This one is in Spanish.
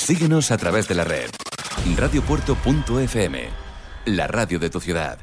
Síguenos a través de la red. Radiopuerto.fm, la radio de tu ciudad.